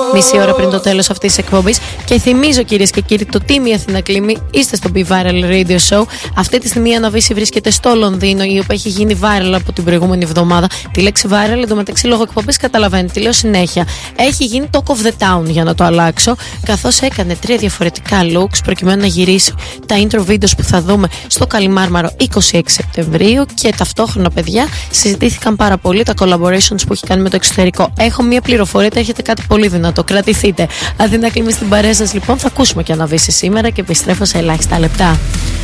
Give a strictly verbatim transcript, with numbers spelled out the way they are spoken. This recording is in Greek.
μισή ώρα πριν το τέλος αυτής της εκπομπής. Και θυμίζω, κυρίες και κύριοι, το Team η Αθήνα Κλίμη, είστε στο Be Viral Radio Show. Αυτή τη στιγμή η Αναβίση βρίσκεται στο Λονδίνο, η οποία έχει γίνει viral από την προηγούμενη εβδομάδα. Τη λέξη viral, εντωμεταξύ λόγω εκπομπής, καταλαβαίνετε, τη λέω συνέχεια. Έχει γίνει talk of the town, για να το αλλάξω, καθώς έκανε τρία διαφορετικά looks προκειμένου να γυρίσει τα intro videos που θα δούμε στο Καλιμάρμαρο είκοσι έξι Σεπτεμβρίου. Και ταυτόχρονα, παιδιά, συζητήθηκαν πάρα πολύ τα collaborations που έχει κάνει με το εξωτερικό. Έχω μία πληροφορία, έχετε κάτι πολύ δυνατό. Κρατηθείτε. Αθήνα Κλίμη στην παρέα σας, λοιπόν. Θα ακούσουμε και Αναβίση σήμερα και επιστρέφω σε ελάχιστα λεπτά.